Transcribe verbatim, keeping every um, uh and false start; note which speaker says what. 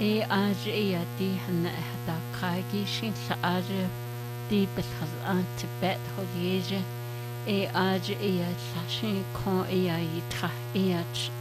Speaker 1: E age e a di hana e hada kaigi shin sa age di bethal an Tibet hodieje. E age e a sashin kon e a yitra e a